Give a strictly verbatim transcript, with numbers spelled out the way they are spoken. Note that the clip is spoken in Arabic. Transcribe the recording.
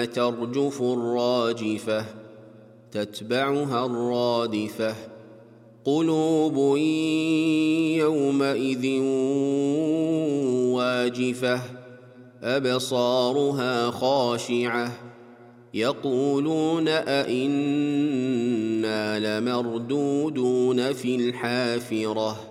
ترجف الراجفة تتبعها الرادفة قلوب يومئذ واجفة أبصارها خاشعة يقولون أئنا لمردودون في الحافرة